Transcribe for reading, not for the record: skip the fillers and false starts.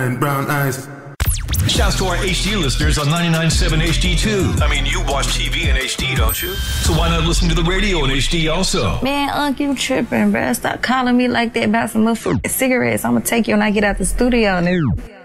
and brown eyes. Shouts to our HD listeners on 99.7 HD too. I mean, you watch TV in HD, don't you? So why not listen to the radio in HD also? Man, Unc, you tripping, bruh. Stop calling me like that about some motherfucking cigarettes. I'm gonna take you when I get out the studio, nigga.